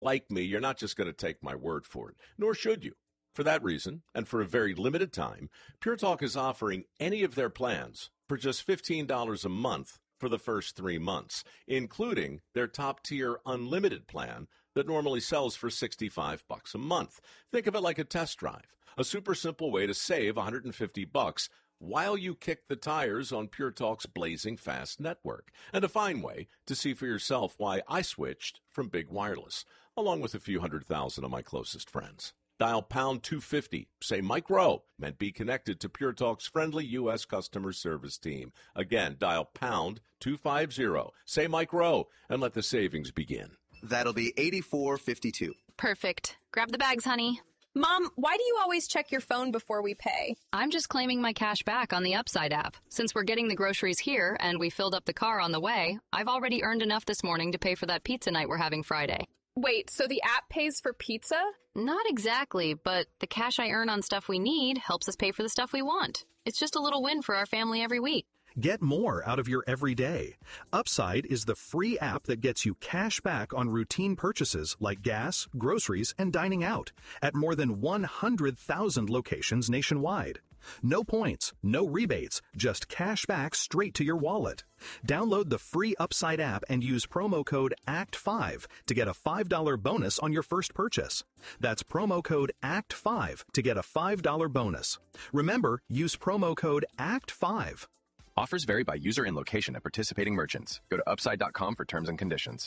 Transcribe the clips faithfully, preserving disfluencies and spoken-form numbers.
Like me, you're not just going to take my word for it, nor should you. For that reason, and for a very limited time, Pure Talk is offering any of their plans for just fifteen dollars a month for the first three months, including their top-tier unlimited plan that normally sells for sixty-five bucks a month. Think of it like a test drive, a super simple way to save one hundred fifty bucks while you kick the tires on Pure Talk's blazing fast network, and a fine way to see for yourself why I switched from Big Wireless, along with a few hundred thousand of my closest friends. Dial pound two fifty, say Mike Rowe, and be connected to Pure Talk's friendly U S customer service team. Again, dial pound two fifty, say Mike Rowe, and let the savings begin. That'll be eighty-four fifty-two. Perfect. Grab the bags, honey. Mom, why do you always check your phone before we pay? I'm just claiming my cash back on the Upside app. Since we're getting the groceries here and we filled up the car on the way, I've already earned enough this morning to pay for that pizza night we're having Friday. Wait, so the app pays for pizza? Not exactly, but the cash I earn on stuff we need helps us pay for the stuff we want. It's just a little win for our family every week. Get more out of your everyday. Upside is the free app that gets you cash back on routine purchases like gas, groceries, and dining out at more than one hundred thousand locations nationwide. No points, no rebates, just cash back straight to your wallet. Download the free Upside app and use promo code A C T five to get a five dollars bonus on your first purchase. That's promo code A C T five to get a five dollars bonus. Remember, use promo code A C T five. Offers vary by user and location at participating merchants. Go to upside dot com for terms and conditions.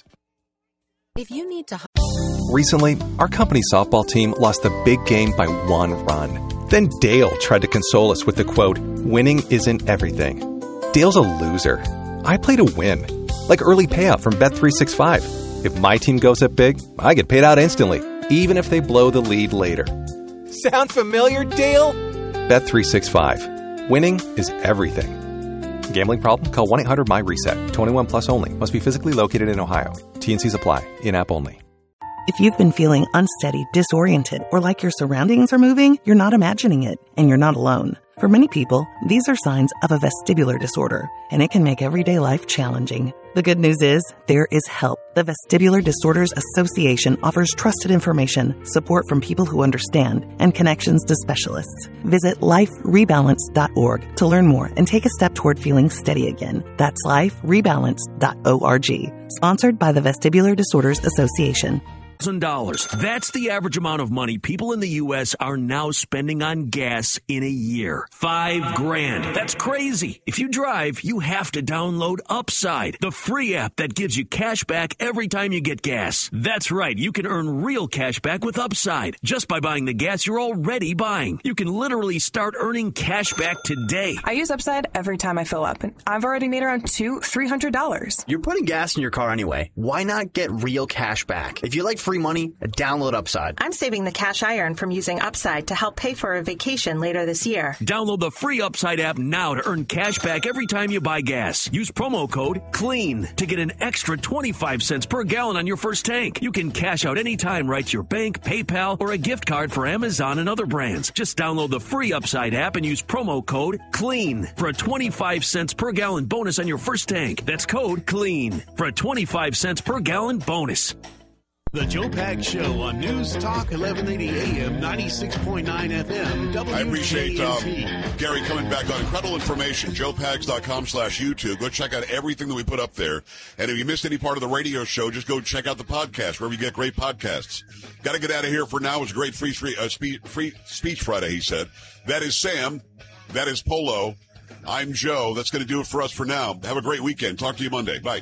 If you need to... Recently, our company softball team lost the big game by one run. Then Dale tried to console us with the quote, "Winning isn't everything." Dale's a loser. I play to win. Like early payout from Bet three sixty-five. If my team goes up big, I get paid out instantly, even if they blow the lead later. Sound familiar, Dale? Bet three sixty-five. Winning is everything. Gambling problem? Call one eight hundred my reset. twenty-one plus only. Must be physically located in Ohio. T and Cs apply. In-app only. If you've been feeling unsteady, disoriented, or like your surroundings are moving, you're not imagining it, and you're not alone. For many people, these are signs of a vestibular disorder, and it can make everyday life challenging. The good news is, there is help. The Vestibular Disorders Association offers trusted information, support from people who understand, and connections to specialists. Visit life rebalance dot org to learn more and take a step toward feeling steady again. That's life rebalance dot org. Sponsored by the Vestibular Disorders Association. dollars. That's the average amount of money people in the U S are now spending on gas in a year. Five grand. That's crazy. If you drive, you have to download Upside, the free app that gives you cash back every time you get gas. That's right. You can earn real cash back with Upside just by buying the gas you're already buying. You can literally start earning cash back today. I use Upside every time I fill up, and I've already made around two, three hundred dollars. You're putting gas in your car anyway. Why not get real cash back? If you like free money, download Upside. I'm saving the cash I earn from using Upside to help pay for a vacation later this year. Download the free Upside app now to earn cash back every time you buy gas. Use promo code CLEAN to get an extra twenty-five cents per gallon on your first tank. You can cash out anytime right to your bank, PayPal, or a gift card for Amazon and other brands. Just download the free Upside app and use promo code CLEAN for a twenty-five cents per gallon bonus on your first tank. That's code CLEAN for a twenty-five cents per gallon bonus. The Joe Pags Show on News Talk eleven eighty A M, ninety-six point nine F M, W J M T. I appreciate um, Gary coming back on incredible information. joe pags dot com slash YouTube. Go check out everything that we put up there. And if you missed any part of the radio show, just go check out the podcast, wherever you get great podcasts. Got to get out of here for now. It was a great free, free, uh, speech, free speech Friday, he said. That is Sam. That is Polo. I'm Joe. That's going to do it for us for now. Have a great weekend. Talk to you Monday. Bye.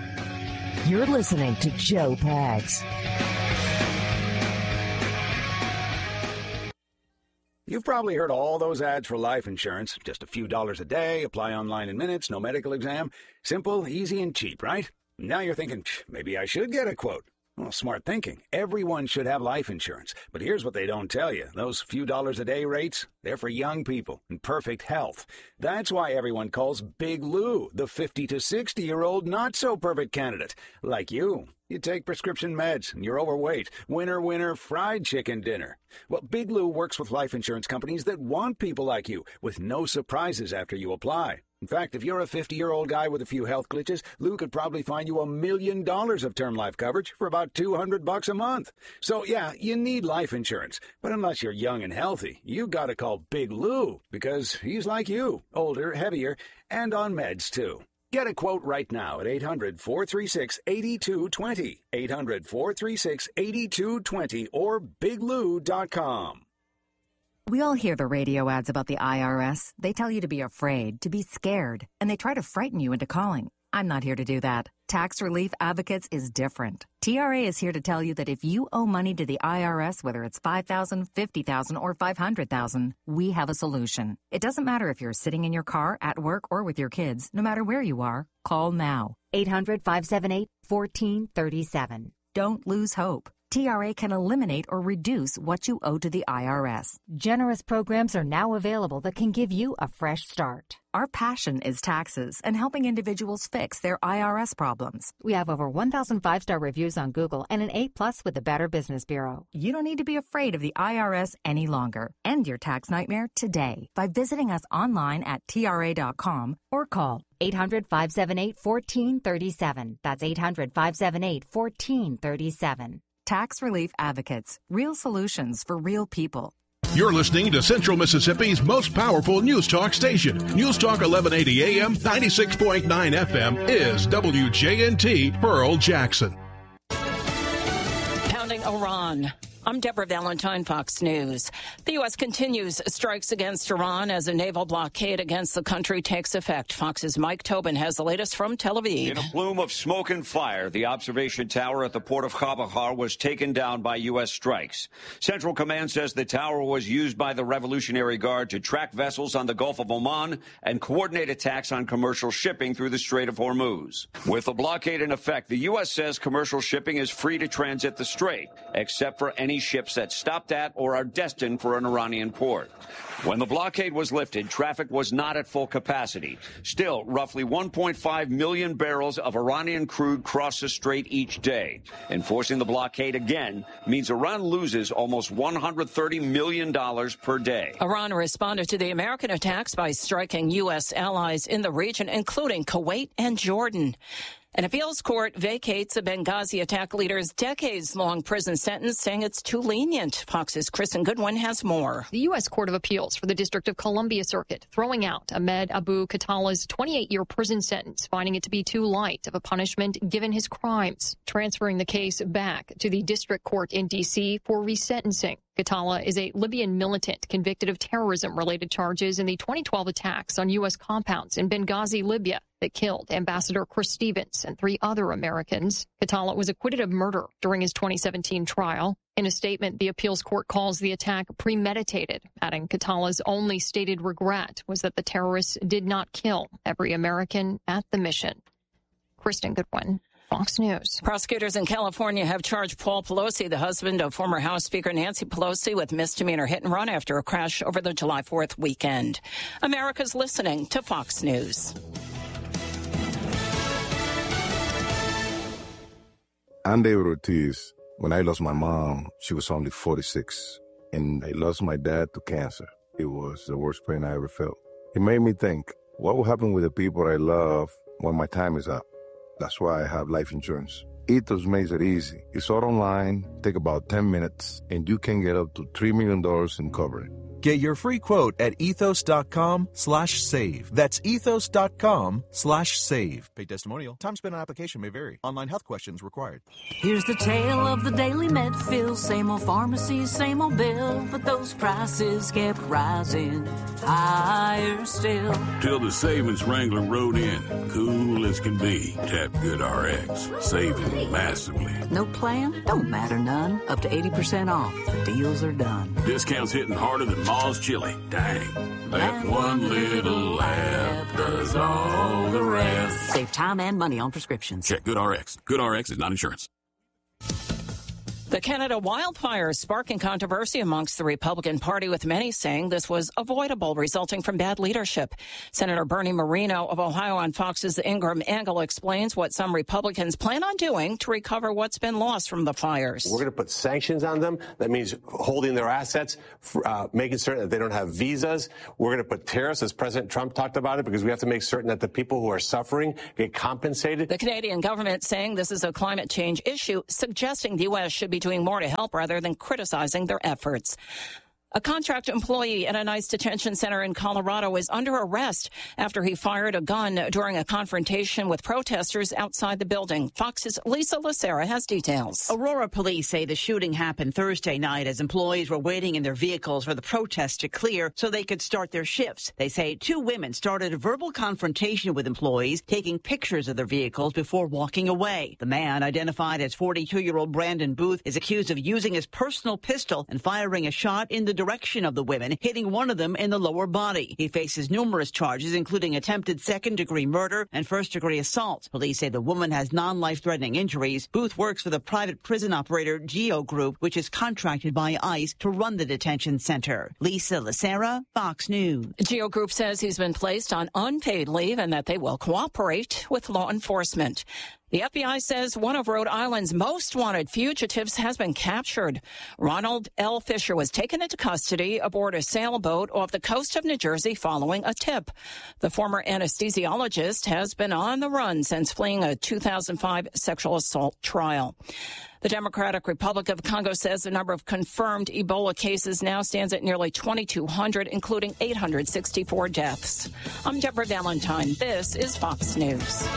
You're listening to Joe Pags. You've probably heard all those ads for life insurance. Just a few dollars a day, apply online in minutes, no medical exam. Simple, easy, and cheap, right? Now you're thinking, maybe I should get a quote. Well, smart thinking. Everyone should have life insurance. But here's what they don't tell you. Those few dollars a day rates, they're for young people in perfect health. That's why everyone calls Big Lou the fifty to sixty-year-old not-so-perfect candidate. Like you. You take prescription meds, and you're overweight. Winner, winner, fried chicken dinner. Well, Big Lou works with life insurance companies that want people like you, with no surprises after you apply. In fact, if you're a fifty-year-old guy with a few health glitches, Lou could probably find you a million dollars of term life coverage for about two hundred bucks a month. So, yeah, you need life insurance. But unless you're young and healthy, you gotta call Big Lou, because he's like you, older, heavier, and on meds, too. Get a quote right now at eight hundred, four three six, eight two two zero, eight hundred, four three six, eight two two zero, or big lou dot com. We all hear the radio ads about the I R S. They tell you to be afraid, to be scared, and they try to frighten you into calling. I'm not here to do that. Tax Relief Advocates is different. T R A is here to tell you that if you owe money to the I R S, whether it's five thousand dollars, fifty thousand dollars, or five hundred thousand dollars, we have a solution. It doesn't matter if you're sitting in your car, at work, or with your kids. No matter where you are, call now. eight hundred, five seven eight, one four three seven. Don't lose hope. T R A can eliminate or reduce what you owe to the I R S. Generous programs are now available that can give you a fresh start. Our passion is taxes and helping individuals fix their I R S problems. We have over one thousand five-star reviews on Google and an A plus with the Better Business Bureau. You don't need to be afraid of the I R S any longer. End your tax nightmare today by visiting us online at T R A dot com or call eight hundred, five seven eight, one four three seven. That's eight hundred, five seven eight, one four three seven. Tax Relief Advocates. Real solutions for real people. You're listening to Central Mississippi's most powerful news talk station. News Talk eleven eighty A M, ninety-six point nine F M is W J N T Pearl Jackson. Pounding Iran. I'm Deborah Valentine, Fox News. The U S continues strikes against Iran as a naval blockade against the country takes effect. Fox's Mike Tobin has the latest from Tel Aviv. In a plume of smoke and fire, the observation tower at the port of Chabahar was taken down by U S strikes. Central Command says the tower was used by the Revolutionary Guard to track vessels on the Gulf of Oman and coordinate attacks on commercial shipping through the Strait of Hormuz. With the blockade in effect, the U S says commercial shipping is free to transit the strait, except for any ships that stopped at or are destined for an Iranian port. When the blockade was lifted, traffic was not at full capacity. Still, roughly one point five million barrels of Iranian crude cross the strait each day. Enforcing the blockade again means Iran loses almost one hundred thirty million dollars per day. Iran responded to the American attacks by striking U S allies in the region, including Kuwait and Jordan. An appeals court vacates a Benghazi attack leader's decades-long prison sentence, saying it's too lenient. Fox's Kristen Goodwin has more. The U S Court of Appeals for the District of Columbia Circuit throwing out Ahmed Abu Khattala's twenty-eight-year prison sentence, finding it to be too light of a punishment given his crimes, transferring the case back to the district court in D C for resentencing. Khattala is a Libyan militant convicted of terrorism-related charges in the twenty twelve attacks on U S compounds in Benghazi, Libya, that killed Ambassador Chris Stevens and three other Americans. Khattala was acquitted of murder during his twenty seventeen trial. In a statement, the appeals court calls the attack premeditated, adding Khattala's only stated regret was that the terrorists did not kill every American at the mission. Kristen Goodwin, Fox News. Prosecutors in California have charged Paul Pelosi, the husband of former House Speaker Nancy Pelosi, with misdemeanor hit and run after a crash over the July fourth weekend. America's listening to Fox News. I'm David Ortiz. When I lost my mom, she was only forty-six, and I lost my dad to cancer. It was the worst pain I ever felt. It made me think, what will happen with the people I love when my time is up? That's why I have life insurance. Ethos makes it easy. It's all online, take about ten minutes, and you can get up to three million dollars in coverage. Get your free quote at ethos.com slash save. That's ethos.com slash save. Paid testimonial. Time spent on application may vary. Online health questions required. Here's the tale of the daily med fill. Same old pharmacy, same old bill. But those prices kept rising higher still. Till the savings wrangler rode in. Cool as can be. Tap Good R X. Saving massively. No plan? Don't matter none. Up to eighty percent off. The deals are done. Discounts hitting harder than Ma's chili. Dang. That one little app does all the rest. Save time and money on prescriptions. Check Good R X. Good R X is not insurance. The Canada wildfires sparking controversy amongst the Republican Party, with many saying this was avoidable, resulting from bad leadership. Senator Bernie Moreno of Ohio on Fox's Ingram Angle explains what some Republicans plan on doing to recover what's been lost from the fires. We're going to put sanctions on them. That means holding their assets, uh, making certain that they don't have visas. We're going to put tariffs, as President Trump talked about it, because we have to make certain that the people who are suffering get compensated. The Canadian government saying this is a climate change issue, suggesting the U S should be doing more to help rather than criticizing their efforts. A contract employee at an ICE detention center in Colorado is under arrest after he fired a gun during a confrontation with protesters outside the building. Fox's Lisa Lacera has details. Aurora police say the shooting happened Thursday night as employees were waiting in their vehicles for the protest to clear so they could start their shifts. They say two women started a verbal confrontation with employees, taking pictures of their vehicles before walking away. The man, identified as forty-two-year-old Brandon Booth, is accused of using his personal pistol and firing a shot in the direction of the women, hitting one of them in the lower body. He faces numerous charges, including attempted second-degree murder and first-degree assault. Police say the woman has non-life-threatening injuries. Booth works for the private prison operator Geo Group, which is contracted by ICE to run the detention center. Lisa Lacera, Fox News. Geo Group says he's been placed on unpaid leave and that they will cooperate with law enforcement. The F B I says one of Rhode Island's most wanted fugitives has been captured. Ronald L. Fisher was taken into custody aboard a sailboat off the coast of New Jersey following a tip. The former anesthesiologist has been on the run since fleeing a two thousand five sexual assault trial. The Democratic Republic of Congo says the number of confirmed Ebola cases now stands at nearly twenty-two hundred, including eight hundred sixty-four deaths. I'm Deborah Valentine. This is Fox News.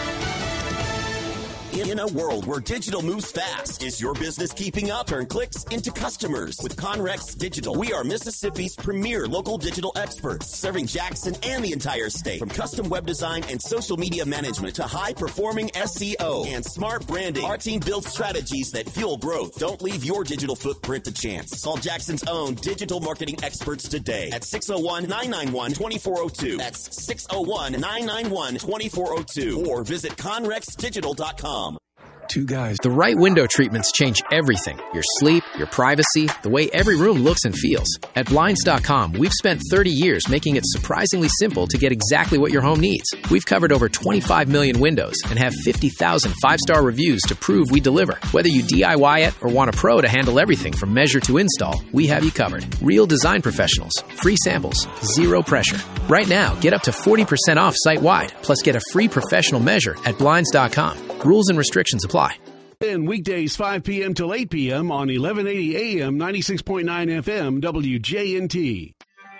In a world where digital moves fast, is your business keeping up? Turn clicks into customers with Conrex Digital. We are Mississippi's premier local digital experts, serving Jackson and the entire state. From custom web design and social media management to high-performing S E O and smart branding, our team builds strategies that fuel growth. Don't leave your digital footprint to chance. Call Jackson's own digital marketing experts today at six oh one, nine nine one, two four oh two. That's six oh one, nine nine one, two four oh two. Or visit conrex digital dot com. Two guys. The right window treatments change everything. Your sleep, your privacy, the way every room looks and feels. At Blinds dot com, we've spent thirty years making it surprisingly simple to get exactly what your home needs. We've covered over twenty-five million windows and have fifty thousand five-star reviews to prove we deliver. Whether you D I Y it or want a pro to handle everything from measure to install, we have you covered. Real design professionals, free samples, zero pressure. Right now, get up to forty percent off site-wide, plus get a free professional measure at Blinds dot com. Rules and restrictions apply. And weekdays five p.m. till eight p.m. on eleven eighty A M, ninety-six point nine F M, W J N T.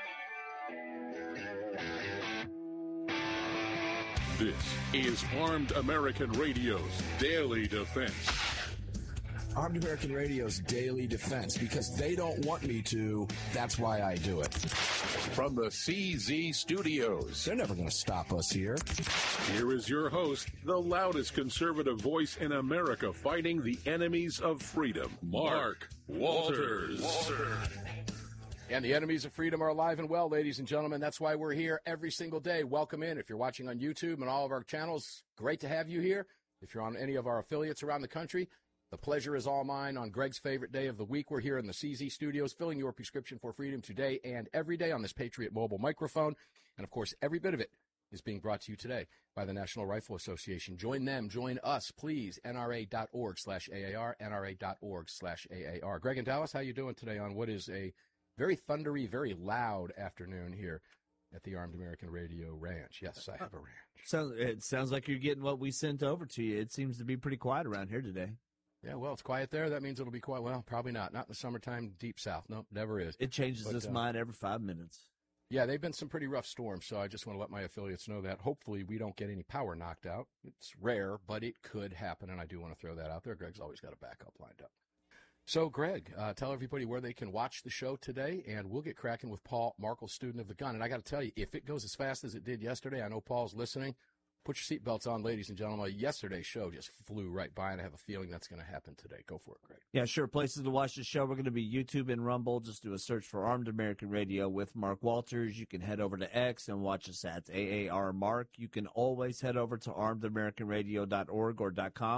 This is Armed American Radio's Daily Defense. Armed American Radio's Daily Defense. Because they don't want me to, that's why I do it. From the C Z Studios. They're never going to stop us here. Here is your host, the loudest conservative voice in America fighting the enemies of freedom, Mark Walters. Walter. And the enemies of freedom are alive and well, ladies and gentlemen. That's why we're here every single day. Welcome in. If you're watching on YouTube and all of our channels, great to have you here. If you're on any of our affiliates around the country, the pleasure is all mine. On Greg's favorite day of the week, we're here in the C Z Studios, filling your prescription for freedom today and every day on this Patriot Mobile microphone. And, of course, every bit of it is being brought to you today by the National Rifle Association. Join them. Join us, please. N R A dot org slash A A R, N R A dot org slash A A R. Greg and Dallas, how you doing today on what is a very thundery, very loud afternoon here at the Armed American Radio Ranch? Yes, I have a ranch. So it sounds like you're getting what we sent over to you. It seems to be pretty quiet around here today. Yeah, well, it's quiet there. That means it'll be quiet. Well, probably not. Not in the summertime, deep south. Nope, never is. It changes but, its uh, mind every five minutes. Yeah, they've been some pretty rough storms, so I just want to let my affiliates know that. Hopefully we don't get any power knocked out. It's rare, but it could happen, and I do want to throw that out there. Greg's always got a backup lined up. So, Greg, uh, tell everybody where they can watch the show today, and we'll get cracking with Paul Markel, student of the gun. And I got to tell you, if it goes as fast as it did yesterday, I know Paul's listening. Put your seatbelts on, ladies and gentlemen. Yesterday's show just flew right by, and I have a feeling that's going to happen today. Go for it, Greg. Yeah, sure. Places to watch the show. We're going to be YouTube and Rumble. Just do a search for Armed American Radio with Mark Walters. You can head over to X and watch us at A A R Mark. You can always head over to armed american radio dot org or .com.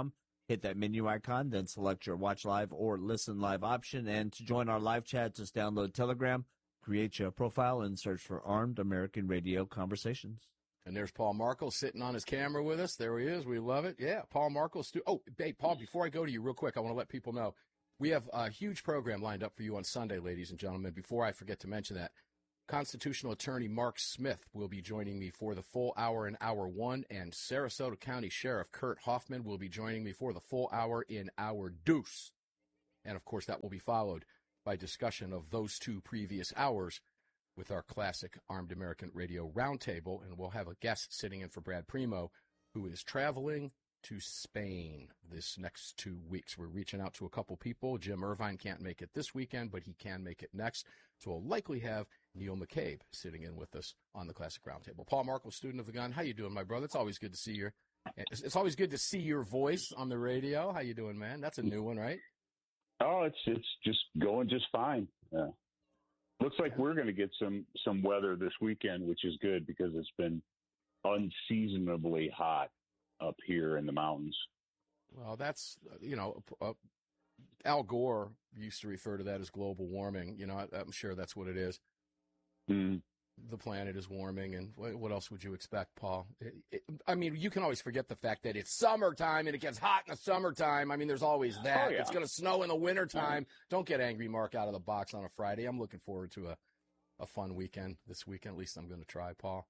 Hit that menu icon, then select your watch live or listen live option. And to join our live chat, just download Telegram, create your profile, and search for Armed American Radio Conversations. And there's Paul Markel sitting on his camera with us. There he is. We love it. Yeah, Paul Markel. Stu- oh, hey, Paul, before I go to you real quick, I want to let people know we have a huge program lined up for you on Sunday, ladies and gentlemen. Before I forget to mention that, constitutional attorney Mark Smith will be joining me for the full hour in hour one, and Sarasota County Sheriff Kurt Hoffman will be joining me for the full hour in hour deuce. And, of course, that will be followed by discussion of those two previous hours with our classic Armed American Radio Roundtable, and we'll have a guest sitting in for Brad Primo, who is traveling to Spain this next two weeks. We're reaching out to a couple people. Jim Irvine can't make it this weekend, but he can make it next. So we'll likely have Neil McCabe sitting in with us on the Classic Roundtable. Paul Markel, student of the gun. How you doing, my brother? It's always good to see your it's always good to see your voice on the radio. How you doing, man? That's a new one, right? Oh, it's it's just going just fine. Yeah. Looks like we're going to get some some weather this weekend, which is good because it's been unseasonably hot up here in the mountains. Well, that's, you know, uh, Al Gore used to refer to that as global warming. You know, I, I'm sure that's what it is. Mm. The planet is warming, and what, what else would you expect, Paul? It, it, I mean, you can always forget the fact that it's summertime and it gets hot in the summertime. I mean, there's always that. Oh, yeah. It's going to snow in the wintertime. Mm. Don't get angry, Mark, out of the box on a Friday. I'm looking forward to a, a fun weekend this weekend. At least I'm going to try, Paul.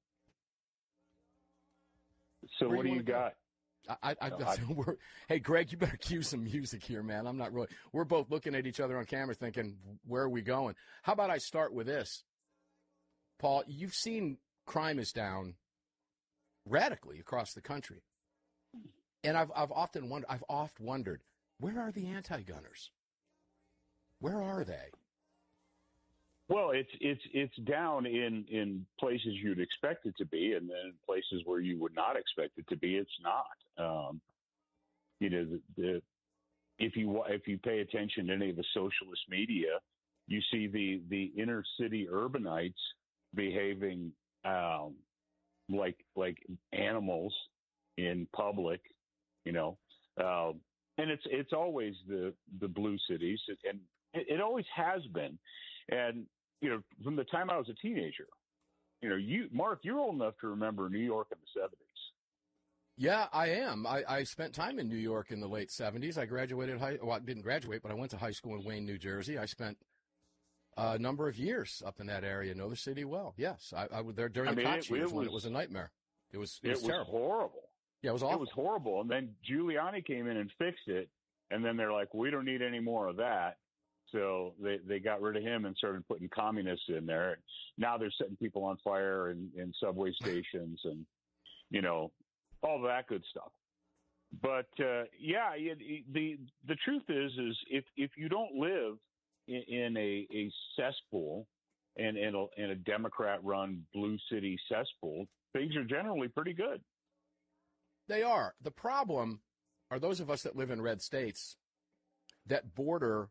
So Where what do you got? I, I, I, we're, hey, Greg, you better cue some music here, man. I'm not really. We're both looking at each other on camera thinking, where are we going? How about I start with this? Paul, you've seen crime is down radically across the country. And I've I've often wondered, I've oft wondered, where are the anti-gunners? Where are they? Well, it's it's it's down in, in places you'd expect it to be, and then in places where you would not expect it to be, it's not. Um, you know, the, the if you if you pay attention to any of the socialist media, you see the the inner city urbanites behaving um, like like animals in public, you know, uh, and it's it's always the the blue cities, and it, it always has been. And, you know, from the time I was a teenager, you know, you, Mark, you're old enough to remember New York in the seventies. Yeah, I am. I, I spent time in New York in the late seventies. I graduated high, well, I didn't graduate, but I went to high school in Wayne, New Jersey. I spent a number of years up in that area, know the city well. Yes, I, I was there during I the mean, Koch it, years it when was, it was a nightmare. It was it, it was was terrible. horrible. Yeah, it was awful. It was horrible. And then Giuliani came in and fixed it, and then they're like, we don't need any more of that. So they, they got rid of him and started putting communists in there. Now they're setting people on fire in, in subway stations and, you know, all that good stuff. But, uh, yeah, it, the the truth is, is if, if you don't live in, in a, a cesspool and in a, in a Democrat-run blue city cesspool, things are generally pretty good. They are. The problem are those of us that live in red states that border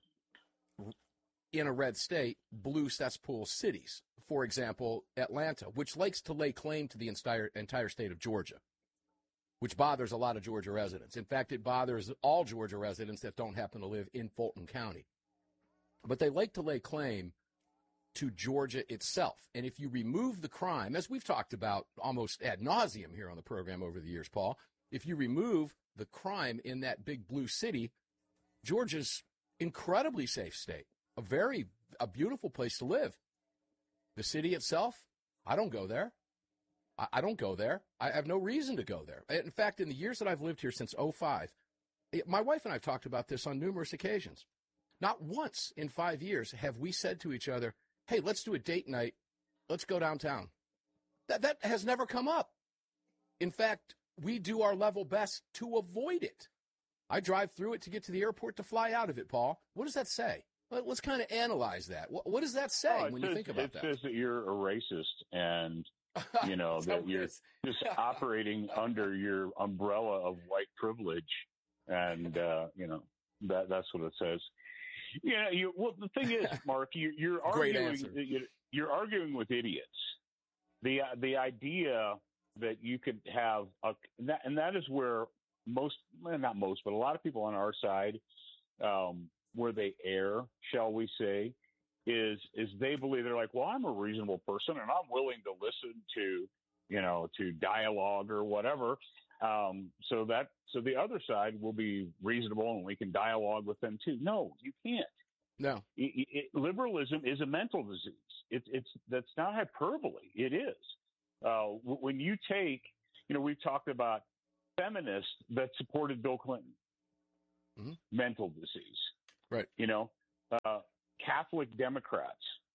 in a red state, blue cesspool cities. For example, Atlanta, which likes to lay claim to the entire, entire state of Georgia, which bothers a lot of Georgia residents. In fact, it bothers all Georgia residents that don't happen to live in Fulton County. But they like to lay claim to Georgia itself. And if you remove the crime, as we've talked about almost ad nauseum here on the program over the years, Paul, if you remove the crime in that big blue city, Georgia's incredibly safe state. A very, a beautiful place to live. The city itself, I don't go there. I, I don't go there. I have no reason to go there. In fact, in the years that I've lived here since oh five, it, my wife and I have talked about this on numerous occasions. Not once in five years have we said to each other, hey, let's do a date night. Let's go downtown. That, that has never come up. In fact, we do our level best to avoid it. I drive through it to get to the airport to fly out of it, Paul. What does that say? Let's kind of analyze that. What, what does that say oh, when says, you think about it that? It says that you're a racist and, you know, that you're just operating under your umbrella of white privilege. And, uh, you know, that that's what it says. Yeah, you, well, the thing is, Mark, you, you're arguing you're, you're arguing with idiots. The the idea that you could have a, and that, and that is where most, well, not most, but a lot of people on our side, um, where they err, shall we say, is is they believe they're like, well, I'm a reasonable person and I'm willing to listen to, you know, to dialogue or whatever. Um, so that so the other side will be reasonable and we can dialogue with them too. No, you can't. No, it, it, liberalism is a mental disease. It's it's that's not hyperbole. It is. Uh, when you take, you know, we've talked about feminists that supported Bill Clinton, mm-hmm. mental disease, right? You know, uh, Catholic Democrats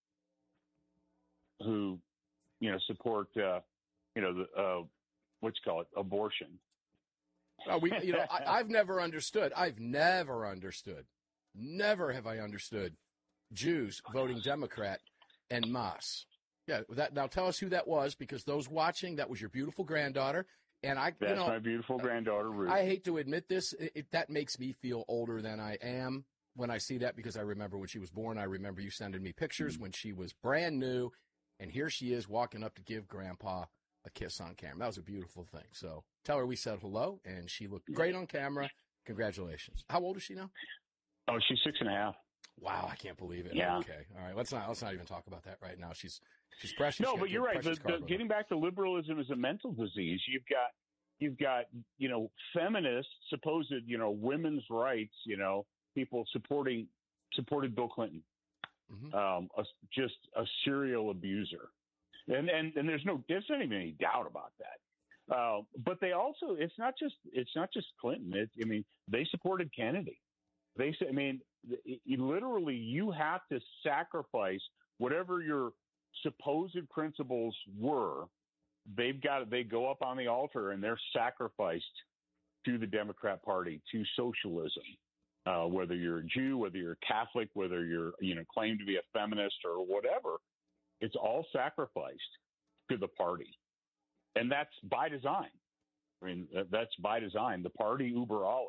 who, you know, support, uh, you know, the uh, what you call it, abortion. Oh, we, you know, I, I've never understood. I've never understood. Never have I understood Jews voting Democrat en masse. Yeah, that, now tell us who that was, because those watching, that was your beautiful granddaughter. And I, That's you know, my beautiful granddaughter, Ruth. I hate to admit this. It, it, that makes me feel older than I am when I see that, because I remember when she was born. I remember you sending me pictures mm-hmm. when she was brand new. And here she is walking up to give Grandpa a kiss on camera. That was a beautiful thing. So tell her we said hello, and she looked great on camera. Congratulations. How old is she now? Oh, she's six and a half. Wow, I can't believe it. Yeah. Okay. All right. Let's not let's not even talk about that right now. She's she's precious. No, She but you're right. The, the, getting back to liberalism is a mental disease. You've got you've got you know feminists, supposed you know women's rights. You know people supporting supported Bill Clinton, mm-hmm. um, a, just a serial abuser, and and and there's no there's not even any doubt about that. Uh, but they also it's not just it's not just Clinton. It, I mean they supported Kennedy. They say, I mean, it, literally, you have to sacrifice whatever your supposed principles were. They've got they go up on the altar and they're sacrificed to the Democrat Party, to socialism. Uh, whether you're a Jew, whether you're a Catholic, whether you're you know claim to be a feminist or whatever, it's all sacrificed to the party, and that's by design. I mean, that's by design. The party uber alles.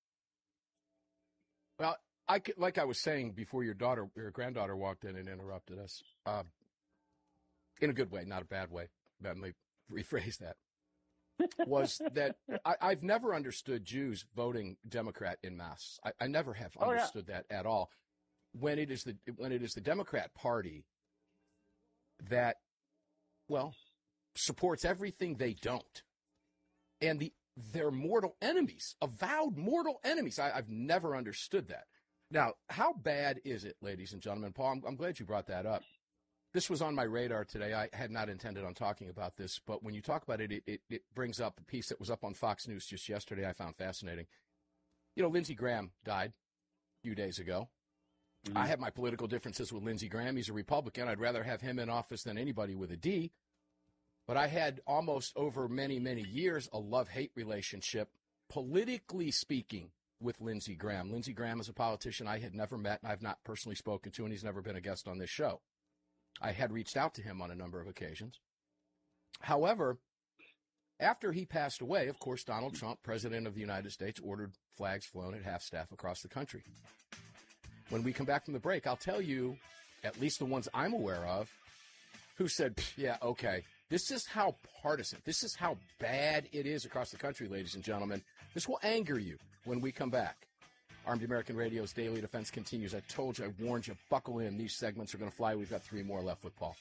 Well, I could, like I was saying before, your daughter, your granddaughter walked in and interrupted us, uh, in a good way, not a bad way. Let me rephrase that. Was that I, I've never understood Jews voting Democrat en masse. I, I never have oh, understood yeah. that at all. When it is the when it is the Democrat Party that, well, supports everything they don't, and the they're mortal enemies, avowed mortal enemies. I, I've never understood that. Now, how bad is it, ladies and gentlemen? Paul, I'm, I'm glad you brought that up. This was on my radar today. I had not intended on talking about this, but when you talk about it, it, it, it brings up a piece that was up on Fox News just yesterday I found fascinating. You know, Lindsey Graham died a few days ago. Mm-hmm. I have my political differences with Lindsey Graham. He's a Republican. I'd rather have him in office than anybody with a D. But I had almost over many, many years a love-hate relationship, politically speaking, with Lindsey Graham. Lindsey Graham is a politician I had never met and I've not personally spoken to, and he's never been a guest on this show. I had reached out to him on a number of occasions. However, after he passed away, of course, Donald Trump, President of the United States, ordered flags flown at half-staff across the country. When we come back from the break, I'll tell you, at least the ones I'm aware of, who said, yeah, okay. This is how partisan, this is how bad it is across the country, ladies and gentlemen. This will anger you when we come back. Armed American Radio's Daily Defense continues. I told you, I warned you, buckle in. These segments are going to fly. We've got three more left with Paul.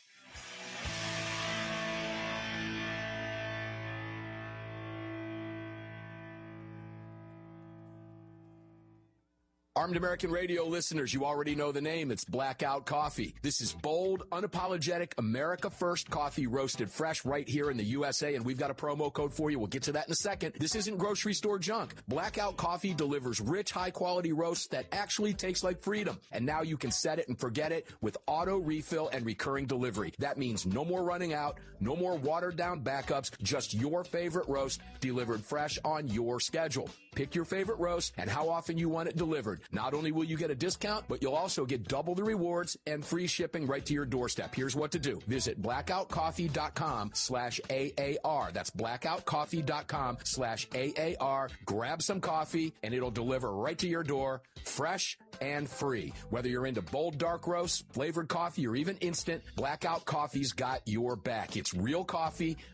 Armed American Radio listeners, you already know the name. It's Blackout Coffee. This is bold, unapologetic, America First coffee roasted fresh right here in the U S A, and we've got a promo code for you. We'll get to that in a second. This isn't grocery store junk. Blackout Coffee delivers rich, high-quality roasts that actually taste like freedom. And now you can set it and forget it with auto refill and recurring delivery. That means no more running out, no more watered-down backups, just your favorite roast delivered fresh on your schedule. Pick your favorite roast and how often you want it delivered. Not only will you get a discount, but you'll also get double the rewards and free shipping right to your doorstep. Here's what to do. Visit blackoutcoffee.com slash AAR. That's blackoutcoffee.com slash AAR. Grab some coffee, and it'll deliver right to your door, fresh and free. Whether you're into bold dark roasts, flavored coffee, or even instant, Blackout Coffee's got your back. It's real coffee,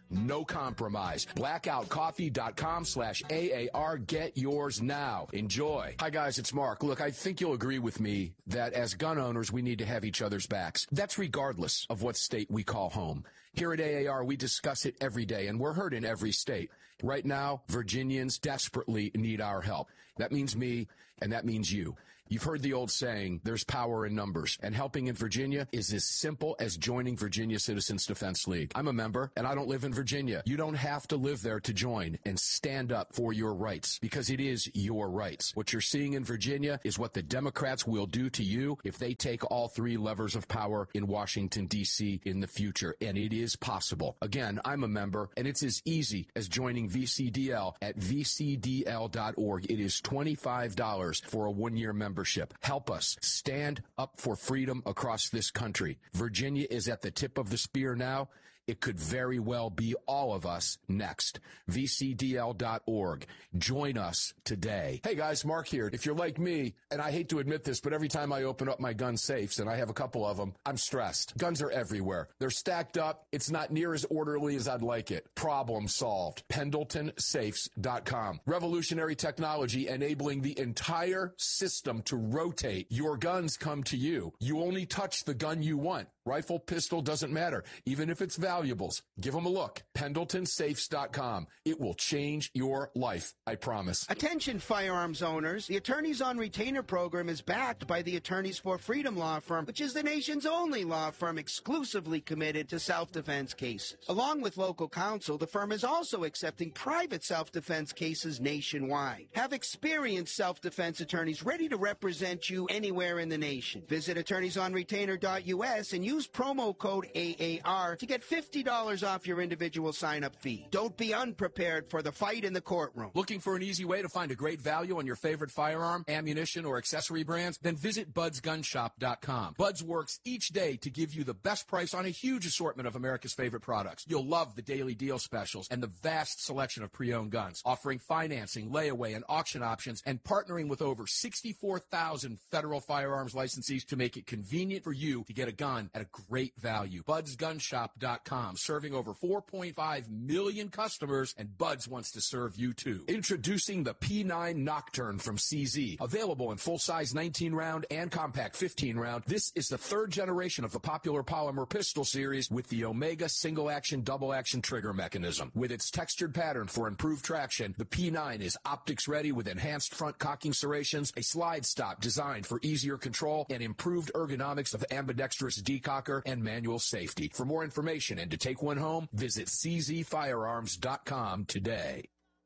no compromise. blackoutcoffee.com slash AAR. Get yours now. Enjoy. Hi, guys. It's Mark. Look, I think you'll agree with me that as gun owners, we need to have each other's backs. That's regardless of what state we call home. Here at A A R, we discuss it every day, and we're heard in every state. Right now, Virginians desperately need our help. That means me, and that means you. You've heard the old saying, there's power in numbers, and helping in Virginia is as simple as joining Virginia Citizens Defense League. I'm a member, and I don't live in Virginia. You don't have to live there to join and stand up for your rights, because it is your rights. What you're seeing in Virginia is what the Democrats will do to you if they take all three levers of power in Washington, D C in the future, and it is possible. Again, I'm a member, and it's as easy as joining V C D L at v c d l dot org. It is twenty-five dollars for a one-year membership. Help us stand up for freedom across this country. Virginia is at the tip of the spear now. It could very well be all of us next. v c d l dot org. Join us today. Hey guys, Mark here. If you're like me, and I hate to admit this, but every time I open up my gun safes, and I have a couple of them, I'm stressed. Guns are everywhere. They're stacked up. It's not near as orderly as I'd like it. Problem solved. Pendleton Safes dot com. Revolutionary technology enabling the entire system to rotate. Your guns come to you. You only touch the gun you want. Rifle, pistol, doesn't matter. Even if it's valuables, give them a look. Pendleton Safes dot com. It will change your life, I promise. Attention firearms owners. The Attorneys on Retainer program is backed by the Attorneys for Freedom law firm, which is the nation's only law firm exclusively committed to self-defense cases. Along with local counsel, the firm is also accepting private self-defense cases nationwide. Have experienced self-defense attorneys ready to represent you anywhere in the nation. Visit attorneys on retainer dot u s and use Use promo code A A R to get fifty dollars off your individual sign-up fee. Don't be unprepared for the fight in the courtroom. Looking for an easy way to find a great value on your favorite firearm, ammunition, or accessory brands? Then visit buds gun shop dot com. Buds works each day to give you the best price on a huge assortment of America's favorite products. You'll love the daily deal specials and the vast selection of pre-owned guns, offering financing, layaway, and auction options, and partnering with over sixty-four thousand federal firearms licensees to make it convenient for you to get a gun at a great value. buds gun shop dot com, serving over four point five million customers, and Buds wants to serve you too. Introducing the P nine Nocturne from C Z. Available in full-size nineteen round and compact fifteen round, this is the third generation of the popular polymer pistol series with the Omega single-action, double-action trigger mechanism. With its textured pattern for improved traction, the P nine is optics-ready with enhanced front cocking serrations, a slide stop designed for easier control, and improved ergonomics of ambidextrous decocker and manual safety. For more information and to take one home, visit c z firearms dot com today.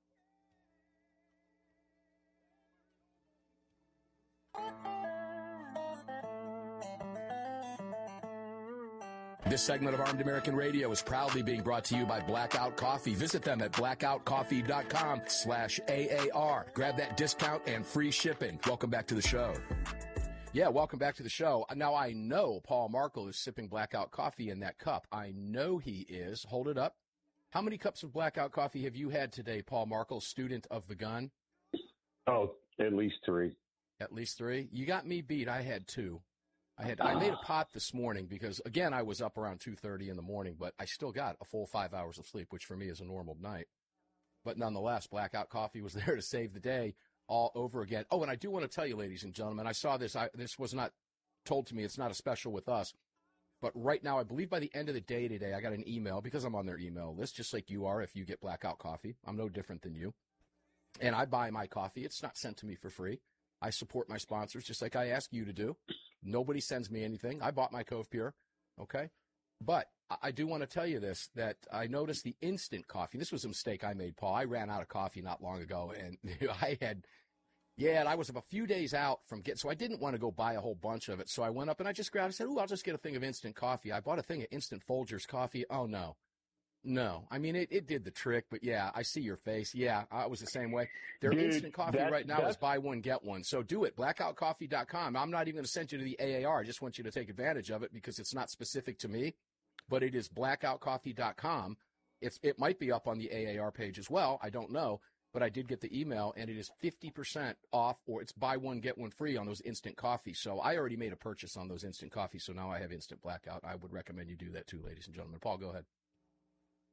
This segment of Armed American Radio is proudly being brought to you by Blackout Coffee. Visit them at blackout coffee dot com slash A A R. Grab that discount and free shipping. Welcome back to the show. Yeah, welcome back to the show. Now, I know Paul Markle is sipping Blackout Coffee in that cup. I know he is. Hold it up. How many cups of Blackout Coffee have you had today, Paul Markle, student of the gun? Oh, at least three. At least three? You got me beat. I had two. I had I made a pot this morning because, again, I was up around two thirty in the morning, but I still got a full five hours of sleep, which for me is a normal night. But nonetheless, Blackout Coffee was there to save the day all over again. Oh, and I do want to tell you, ladies and gentlemen, I saw this. I, this was not told to me. It's not a special with us. But right now, I believe by the end of the day today, I got an email, because I'm on their email list, just like you are if you get Blackout Coffee. I'm no different than you. And I buy my coffee. It's not sent to me for free. I support my sponsors just like I ask you to do. Nobody sends me anything. I bought my Cove Pure, okay? But I do want to tell you this, that I noticed the instant coffee. This was a mistake I made, Paul. I ran out of coffee not long ago, and I had, yeah, and I was a few days out from getting, so I didn't want to go buy a whole bunch of it. So I went up and I just grabbed, I said, ooh, I'll just get a thing of instant coffee. I bought a thing of instant Folgers coffee. Oh, no. No. I mean, it, it did the trick, but yeah, I see your face. Yeah, I was the same way. Their Dude, instant coffee that, right now is buy one, get one. So do it. blackout coffee dot com. I'm not even going to send you to the A A R. I just want you to take advantage of it because it's not specific to me, but it is blackout coffee dot com. It's, it might be up on the A A R page as well. I don't know, but I did get the email, and it is fifty percent off, or it's buy one, get one free on those instant coffees. So I already made a purchase on those instant coffees, so now I have instant Blackout. I would recommend you do that too, ladies and gentlemen. Paul, go ahead.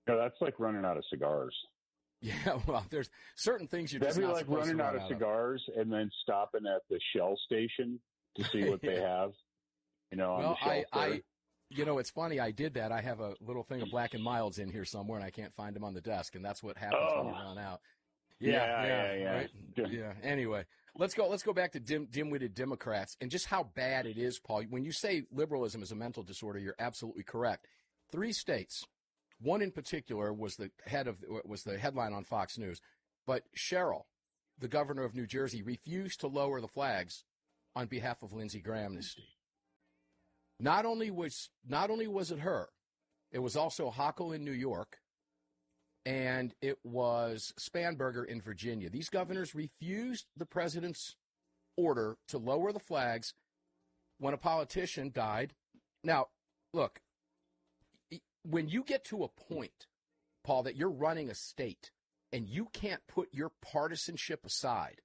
No, that's like running out of cigars. Yeah, well, there's certain things you're That'd just be not like supposed running to out run of cigars of. and then stopping at the Shell station to see what Yeah. they have. You know, on Well, the shelf I, there. I, you know, it's funny. I did that. I have a little thing of Black and Milds in here somewhere, and I can't find them on the desk, and that's what happens Oh. when you run out. Yeah, Yeah, yeah, yeah. right? yeah. Anyway, let's go. Let's go back to dim, dim-witted Democrats and just how bad it is, Paul. When you say liberalism is a mental disorder, you're absolutely correct. Three states, one in particular was the head of was the headline on Fox News, but Cheryl, the governor of New Jersey, refused to lower the flags on behalf of Lindsey Graham this week. Not only was not only was it her, it was also Hochul in New York. And it was Spanberger in Virginia. These governors refused the president's order to lower the flags when a politician died. Now, look, when you get to a point, Paul, that you're running a state and you can't put your partisanship aside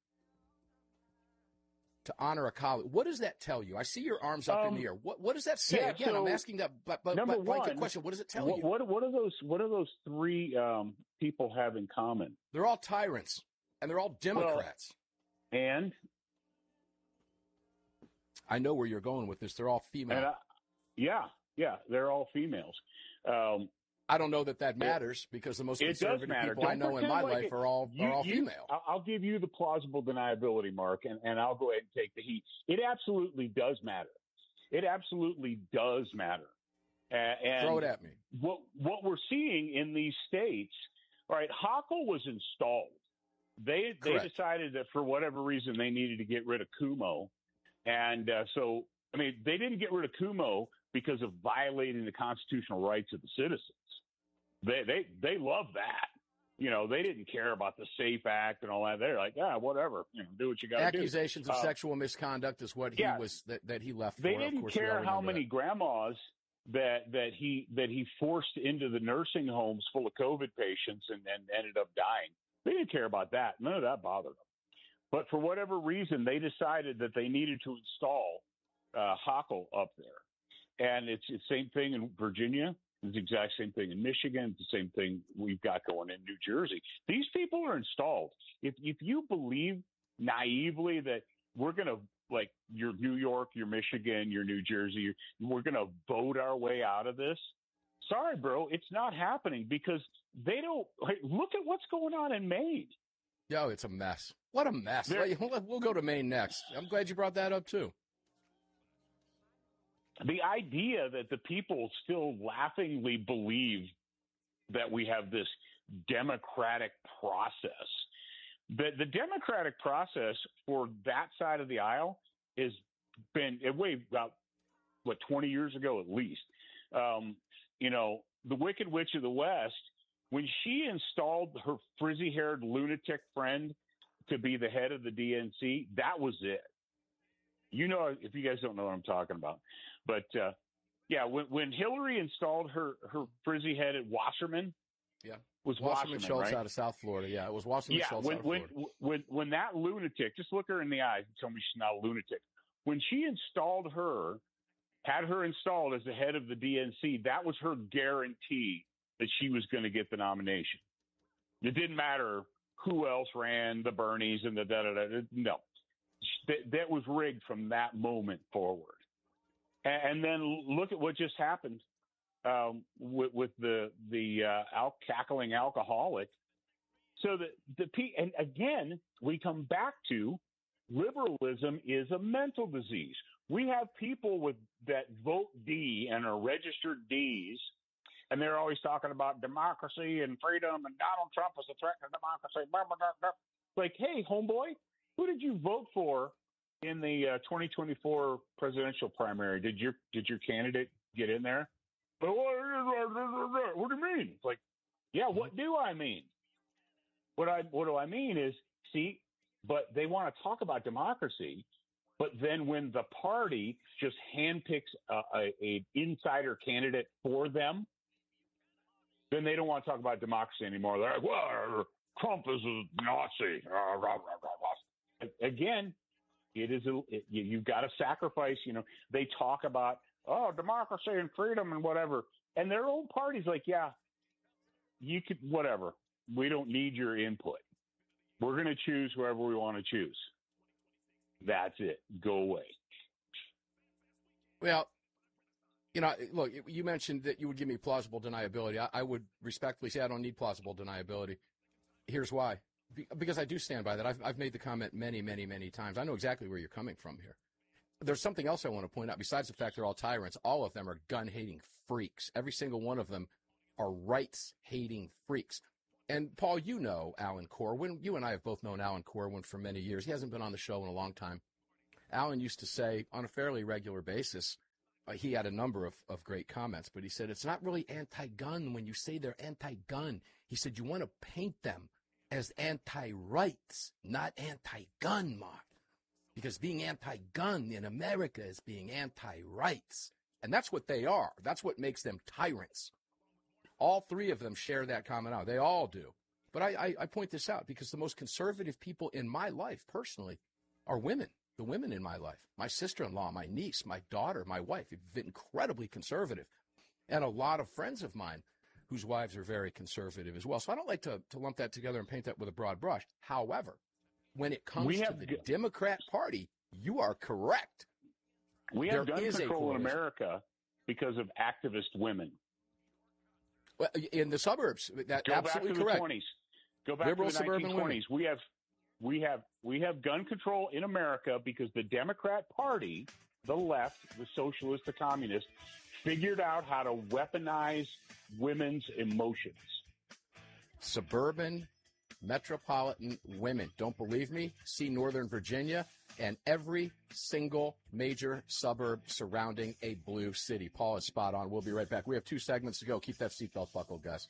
to honor a colleague, what does that tell you? I see your arms up Um, in the air. What what does that say? yeah, Again, so I'm asking that, but, but, number but blanket one, question. What does it tell what, you? What, what are those? What are those three um, people have in common? They're all tyrants, and they're all Democrats. Well, and I know where you're going with this. They're all female. and I, yeah, yeah, they're all females. Um, I don't know that that matters because the most it does conservative matter. people Don't I know in pretend my like life it- are all you- are all you- female. I'll I'll give you the plausible deniability, Mark, and, and I'll go ahead and take the heat. It absolutely does matter. It absolutely does matter. Uh, and Throw it at me. What what we're seeing in these states, all right, Hochul was installed. They they Correct. decided that for whatever reason they needed to get rid of Cuomo, and uh, so I mean they didn't get rid of Cuomo because of violating the constitutional rights of the citizens. They they they love that. You know, they didn't care about the SAFE Act and all that. They're like, yeah, whatever. You know, do what you got to do. Accusations of Uh, sexual misconduct is what yeah. he was that, that he left They for. Of didn't course, we all care how remember many grandmas that that he that he forced into the nursing homes full of COVID patients and, and ended up dying. They didn't care about that. None of that bothered them. But for whatever reason, they decided that they needed to install uh, Hochul up there. And it's the same thing in Virginia. It's the exact same thing in Michigan. It's the same thing we've got going in New Jersey. These people are installed. If if you believe naively that we're going to, like your New York, your Michigan, your New Jersey, we're going to vote our way out of this, sorry, bro, it's not happening because they don't like, look at what's going on in Maine. Yo, it's a mess. What a mess. There- We'll go to Maine next. I'm glad you brought that up too. The idea that the people still laughingly believe that we have this democratic process, that the democratic process for that side of the aisle has been it way about what twenty years ago at least. Um, you know, the Wicked Witch of the West, when she installed her frizzy-haired lunatic friend to be the head of the D N C, that was it. You know, if you guys don't know what I'm talking about. But, uh, yeah, when, when Hillary installed her, her frizzy-headed Wasserman, Yeah. was Wasserman Wasserman, Schultz right? out of South Florida. Yeah, it was Wasserman yeah, Schultz when, out of when, Florida. when, when that lunatic, just look her in the eyes and tell me she's not a lunatic. When she installed her, had her installed as the head of the D N C, that was her guarantee that she was going to get the nomination. It didn't matter who else ran, the Bernies and the da-da-da. No. That, that was rigged from that moment forward. And, and then look at what just happened um, with, with the the uh, al- cackling alcoholic. So the the P, and again we come back to liberalism is a mental disease. We have people with that vote D and are registered Ds, and they're always talking about democracy and freedom and Donald Trump is a threat to democracy. Blah, blah, blah, blah. Like, hey, homeboy, who did you vote for in the uh, twenty twenty-four presidential primary? Did your did your candidate get in there? But what, what do you mean? It's like, yeah, what do I mean? What I what do I mean is, see, but they want to talk about democracy, but then when the party just handpicks a, a, a insider candidate for them, then they don't want to talk about democracy anymore. They're like, well, Trump is a Nazi. Again, it is a, it, you've got to sacrifice. You know, they talk about oh democracy and freedom and whatever, and their own party's like, yeah, you could, whatever. We don't need your input. We're going to choose whoever we want to choose. That's it. Go away. Well, you know, look, you mentioned that you would give me plausible deniability. I, I would respectfully say I don't need plausible deniability. Here's why. Be, because I do stand by that. I've, I've made the comment many, many, many times. I know exactly where you're coming from here. There's something else I want to point out. Besides the fact they're all tyrants, all of them are gun-hating freaks. Every single one of them are rights-hating freaks. And, Paul, you know Alan Corwin. You and I have both known Alan Corwin for many years. He hasn't been on the show in a long time. Alan used to say on a fairly regular basis, uh, he had a number of, of great comments, but he said, it's not really anti-gun when you say they're anti-gun. He said, you want to paint them as anti-rights, not anti-gun, Mark. Because being anti-gun in America is being anti-rights. And that's what they are. That's what makes them tyrants. All three of them share that common out. They all do. But I, I, I point this out because the most conservative people in my life, personally, are women. The women in my life. My sister-in-law, my niece, my daughter, my wife, have been incredibly conservative. And a lot of friends of mine whose wives are very conservative as well. So I don't like to, to lump that together and paint that with a broad brush. However, when it comes we to the g- Democrat Party, you are correct. We have there gun control in America because of activist women. Well, in the suburbs, that Go absolutely back to correct. the twenties. Go back Liberal to the suburban nineteen twenties. women. We have, we have, we have gun control in America because the Democrat Party, the left, the socialist, the communist, figured out how to weaponize women's emotions. Suburban, metropolitan women. Don't believe me? See Northern Virginia and every single major suburb surrounding a blue city. Paul is spot on. We'll be right back. We have two segments to go. Keep that seatbelt buckled, guys.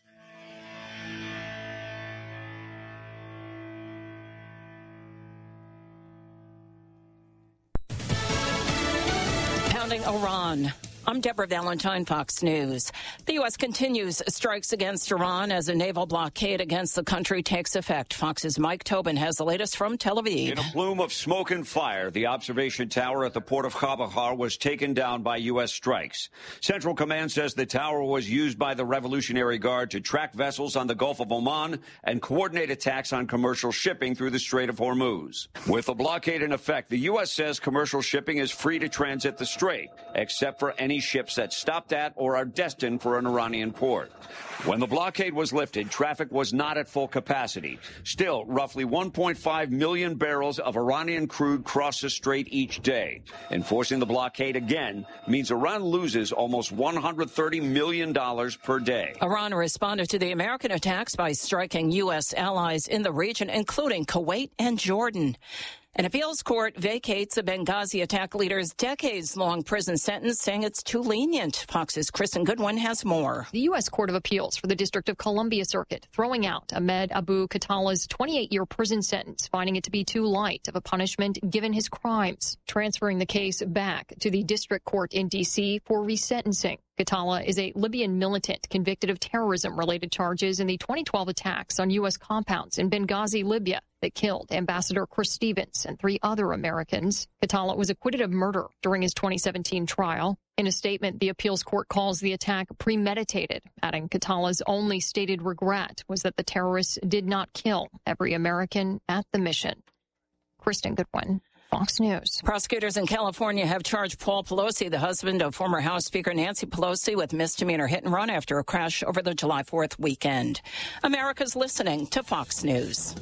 Pounding Iran. I'm Deborah Valentine, Fox News. The U S continues strikes against Iran as a naval blockade against the country takes effect. Fox's Mike Tobin has the latest from Tel Aviv. In a plume of smoke and fire, the observation tower at the port of Chabahar was taken down by U S strikes. Central Command says the tower was used by the Revolutionary Guard to track vessels on the Gulf of Oman and coordinate attacks on commercial shipping through the Strait of Hormuz. With the blockade in effect, the U S says commercial shipping is free to transit the strait, except for any ships that stopped at or are destined for an Iranian port. When the blockade was lifted, traffic was not at full capacity. Still, roughly one point five million barrels of Iranian crude cross the strait each day. Enforcing the blockade again means Iran loses almost one hundred thirty million dollars per day. Iran responded to the American attacks by striking U S allies in the region, including Kuwait and Jordan. An appeals court vacates a Benghazi attack leader's decades-long prison sentence, saying it's too lenient. Fox's Kristen Goodwin has more. The U S Court of Appeals for the District of Columbia Circuit throwing out Ahmed Abu Khattala's twenty-eight-year prison sentence, finding it to be too light of a punishment given his crimes, transferring the case back to the district court in D C for resentencing. Khattala is a Libyan militant convicted of terrorism-related charges in the twenty twelve attacks on U S compounds in Benghazi, Libya, that killed Ambassador Chris Stevens and three other Americans. Khattala was acquitted of murder during his twenty seventeen trial. In a statement, the appeals court calls the attack premeditated, adding Khattala's only stated regret was that the terrorists did not kill every American at the mission. Kristen Goodwin, Fox News. Prosecutors in California have charged Paul Pelosi, the husband of former House Speaker Nancy Pelosi, with misdemeanor hit and run after a crash over the July fourth weekend. America's listening to Fox News.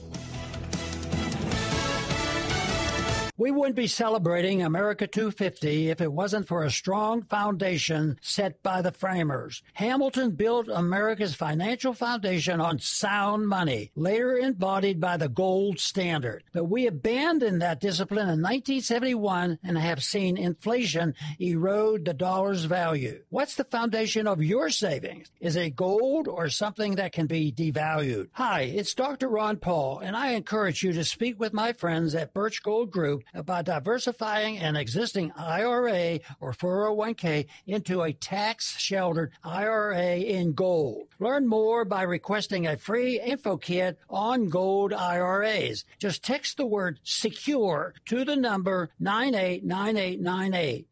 We wouldn't be celebrating America two fifty if it wasn't for a strong foundation set by the framers. Hamilton built America's financial foundation on sound money, later embodied by the gold standard. But we abandoned that discipline in nineteen seventy-one and have seen inflation erode the dollar's value. What's the foundation of your savings? Is it gold or something that can be devalued? Hi, it's Doctor Ron Paul, and I encourage you to speak with my friends at Birch Gold Group about diversifying an existing I R A or four oh one k into a tax-sheltered I R A in gold. Learn more by requesting a free info kit on gold I R As. Just text the word SECURE to the number nine eight nine eight nine eight.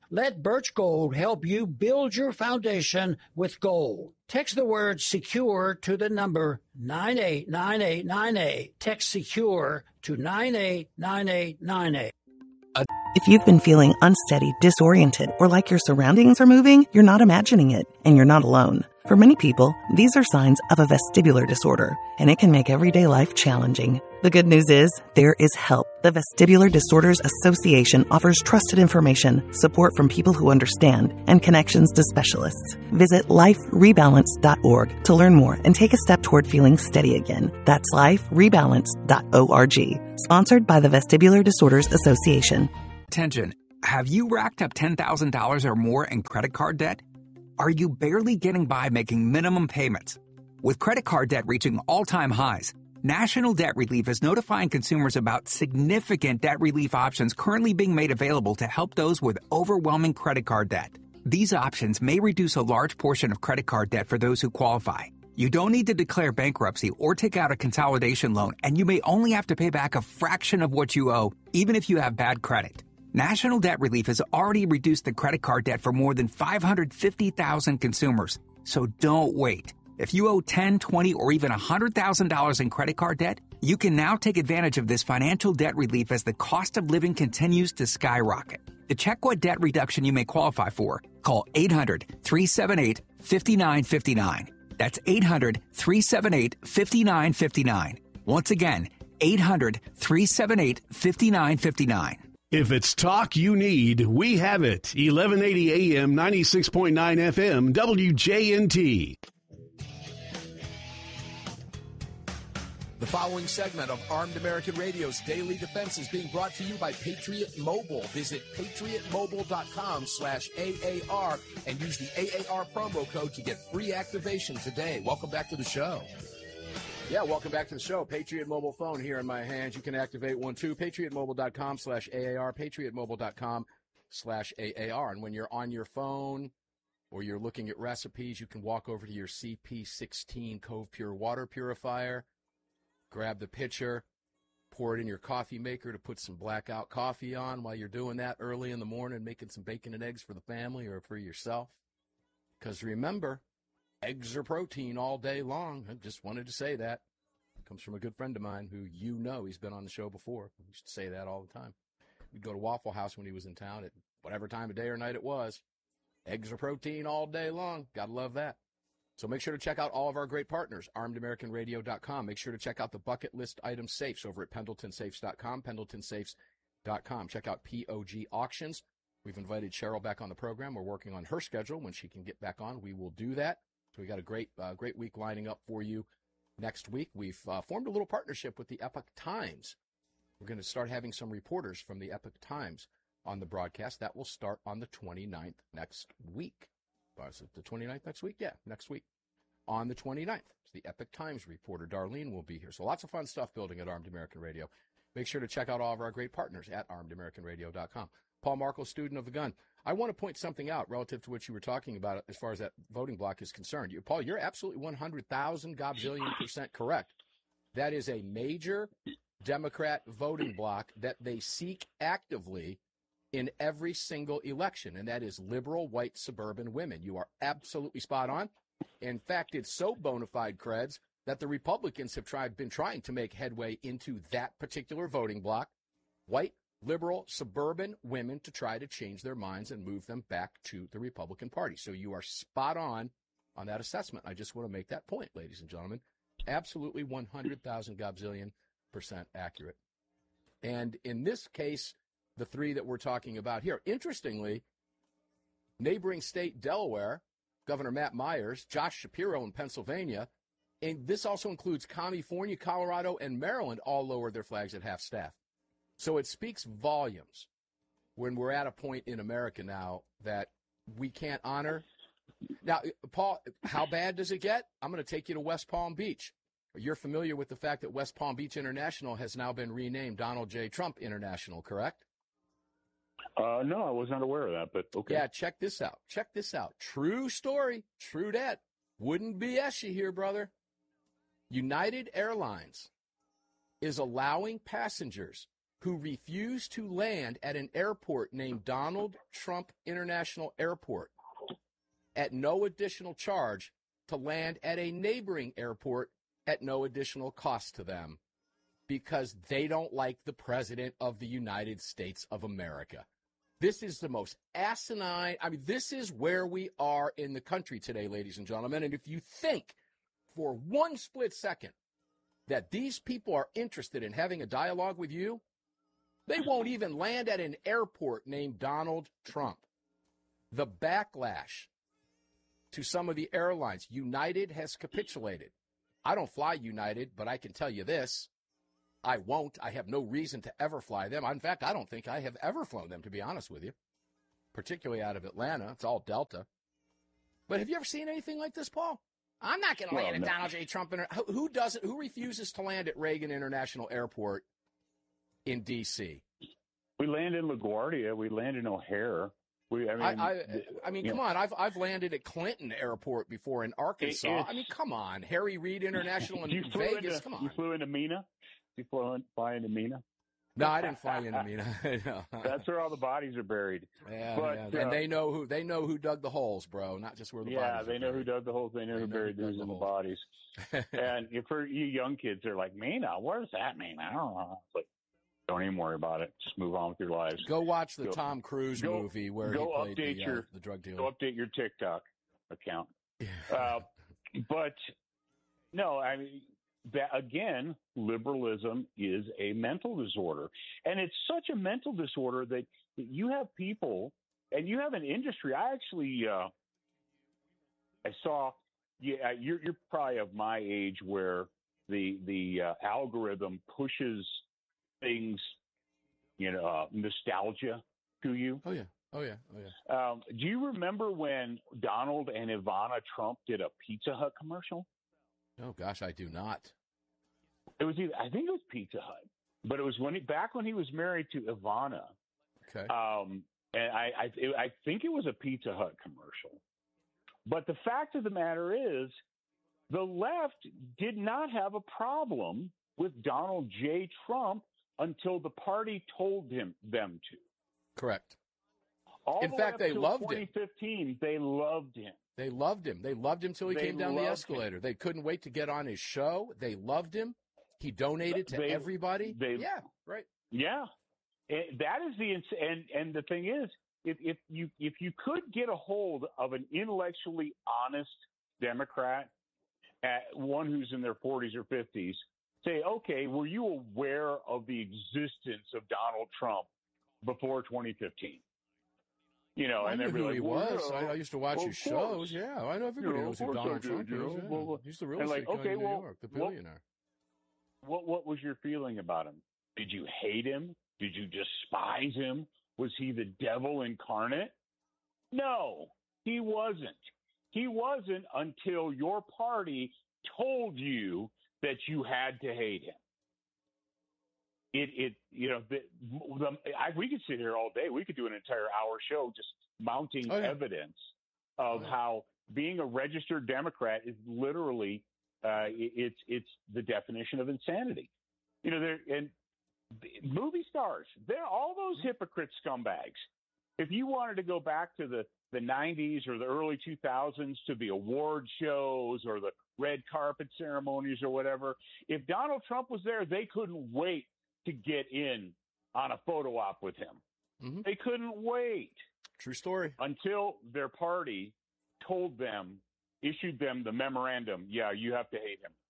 Let Birch Gold help you build your foundation with gold. Text the word SECURE to the number nine eight nine eight nine eight. Text SECURE to nine eight nine eight nine eight. If you've been feeling unsteady, disoriented, or like your surroundings are moving, you're not imagining it, and you're not alone. For many people, these are signs of a vestibular disorder, and it can make everyday life challenging. The good news is, there is help. The Vestibular Disorders Association offers trusted information, support from people who understand, and connections to specialists. Visit life rebalance dot org to learn more and take a step toward feeling steady again. That's life rebalance dot org. Sponsored by the Vestibular Disorders Association. Attention. Have you racked up ten thousand dollars or more in credit card debt? Are you barely getting by making minimum payments? With credit card debt reaching all-time highs, National Debt Relief is notifying consumers about significant debt relief options currently being made available to help those with overwhelming credit card debt. These options may reduce a large portion of credit card debt for those who qualify. You don't need to declare bankruptcy or take out a consolidation loan, and you may only have to pay back a fraction of what you owe, even if you have bad credit. National Debt Relief has already reduced the credit card debt for more than five hundred fifty thousand consumers. So don't wait. If you owe ten, twenty, or even one hundred thousand dollars in credit card debt, you can now take advantage of this financial debt relief as the cost of living continues to skyrocket. To check what debt reduction you may qualify for, call eight hundred, three seven eight, five nine five nine. That's eight hundred, three seven eight, five nine five nine. Once again, eight hundred, three seven eight, five nine five nine. If it's talk you need, we have it. eleven eighty A M, ninety-six point nine F M, W J N T. The following segment of Armed American Radio's Daily Defense is being brought to you by Patriot Mobile. Visit patriot mobile dot com slash A A R and use the A A R promo code to get free activation today. Welcome back to the show. Yeah, welcome back to the show. Patriot Mobile phone here in my hands. You can activate one too. patriot mobile dot com slash A A R, patriot mobile dot com slash A A R. And when you're on your phone or you're looking at recipes, you can walk over to your C P sixteen Cove Pure water purifier, grab the pitcher, pour it in your coffee maker to put some blackout coffee on while you're doing that early in the morning, making some bacon and eggs for the family or for yourself. Because remember, eggs are protein all day long. I just wanted to say that. It comes from a good friend of mine who you know, he's been on the show before. He used to say that all the time. We'd go to Waffle House when he was in town at whatever time of day or night it was. Eggs are protein all day long. Gotta love that. So make sure to check out all of our great partners, armed american radio dot com. Make sure to check out the bucket list item safes over at pendleton safes dot com, pendleton safes dot com. Check out P O G Auctions. We've invited Cheryl back on the program. We're working on her schedule. When she can get back on, we will do that. So we got a great, uh, great week lining up for you next week. We've uh, formed a little partnership with the Epoch Times. We're going to start having some reporters from the Epoch Times on the broadcast. That will start on the twenty-ninth next week. Uh, is it the twenty-ninth next week? Yeah, next week. On the twenty-ninth, the Epoch Times reporter, Darlene, will be here. So lots of fun stuff building at Armed American Radio. Make sure to check out all of our great partners at armed american radio dot com. Paul Markle, student of the gun. I want to point something out relative to what you were talking about as far as that voting block is concerned. You, Paul, you're absolutely one hundred thousand gobzillion percent correct. That is a major Democrat voting block that they seek actively in every single election, and that is liberal, white, suburban women. You are absolutely spot on. In fact, it's so bona fide, creds, that the Republicans have tried, been trying to make headway into that particular voting block, white, liberal, suburban women, to try to change their minds and move them back to the Republican Party. So you are spot on on that assessment. I just want to make that point, ladies and gentlemen. Absolutely one hundred thousand gobzillion percent accurate. And in this case, the three that we're talking about here, interestingly, neighboring state Delaware, Governor Matt Myers, Josh Shapiro in Pennsylvania, and this also includes California, Colorado, and Maryland, all lowered their flags at half-staff. So it speaks volumes when we're at a point in America now that we can't honor. Now, Paul, how bad does it get? I'm going to take you to West Palm Beach. You're familiar with the fact that West Palm Beach International has now been renamed Donald J. Trump International, correct? Uh, no, I was not aware of that, but okay. Yeah, check this out. Check this out. True story. True dat. Wouldn't B S you here, brother. United Airlines is allowing passengers who refused to land at an airport named Donald Trump International Airport at no additional charge to land at a neighboring airport at no additional cost to them because they don't like the President of the United States of America. This is the most asinine. I mean, this is where we are in the country today, ladies and gentlemen. And if you think for one split second that these people are interested in having a dialogue with you, they won't even land at an airport named Donald Trump. The backlash to some of the airlines, United has capitulated. I don't fly United, but I can tell you this. I won't. I have no reason to ever fly them. In fact, I don't think I have ever flown them, to be honest with you, particularly out of Atlanta. It's all Delta. But have you ever seen anything like this, Paul? I'm not going to Well, land at no. Donald J. Trump. Inter- who, who doesn't? Who refuses to land at Reagan International Airport in D C? We land in LaGuardia. We land in O'Hare. We, I mean, I, I, I mean, you come know, on. I've I've landed at Clinton Airport before in Arkansas. it's- I mean, come on. Harry Reid International in you flew Vegas. into, Come on. You flew into Mina? You flew in, fly into Mina? No, I didn't fly into Mina. No. That's where all the bodies are buried. Yeah, But, yeah. and uh, they know who they know who dug the holes, bro. Not just where the yeah, bodies. they are know who buried. dug the holes. They know They who know buried who dug those the in the holes. bodies. And if for you young kids, they're like, Mina, what does that mean? I don't know. It's like, don't even worry about it. Just move on with your lives. Go watch the Go- Tom Cruise go- movie where go he played update the, uh, your, the drug dealer. Go update your TikTok account. Uh, but no, I mean, that again, liberalism is a mental disorder, and it's such a mental disorder that, that you have people and you have an industry. I actually, uh, I saw, yeah, you're you're probably of my age where the the uh, algorithm pushes things, you know, uh, nostalgia to you. Oh yeah, oh yeah, oh yeah. Um, do you remember when Donald and Ivana Trump did a Pizza Hut commercial? Oh gosh, I do not. It was either, I think it was Pizza Hut, but it was when he, back when he was married to Ivana. Okay. Um, and I I, it, I think it was a Pizza Hut commercial. But the fact of the matter is, the left did not have a problem with Donald J. Trump until the party told him them to. Correct. All In the fact, way they up till loved him. twenty fifteen, they loved him. They loved him. They loved him till he They came down the loved escalator. him. They couldn't wait to get on his show. They loved him. He donated to They- everybody. they- yeah, right. Yeah, and that is the ins- and and the thing is, if if you if you could get a hold of an intellectually honest Democrat, at one who's in their forties or fifties, say, okay, were you aware of the existence of Donald Trump before twenty fifteen? You know, I and knew they'd be who like, he well, was. yeah, I, I used to watch well, his of course. shows. Yeah, I know everybody You know, knows of who course I Donald do, Trump you is. know, Yeah. well, well, He's the real and estate like, guy okay, in New well, York, the well, billionaire. What what was your feeling about him? Did you hate him? Did you despise him? Was he the devil incarnate? No, he wasn't. He wasn't until your party told you that you had to hate him. It it you know the, the I, we could sit here all day. We could do an entire hour show just mounting Oh, yeah. evidence of Oh, yeah. how being a registered Democrat is literally uh, it, it's it's the definition of insanity. You know, there and movie stars, they're all those hypocrite scumbags. If you wanted to go back to the the nineties or the early two thousands to the award shows or the red carpet ceremonies or whatever, if Donald Trump was there, they couldn't wait to get in on a photo op with him. Mm-hmm. They couldn't wait. True story. Until their party told them, issued them the memorandum, yeah, you have to hate him.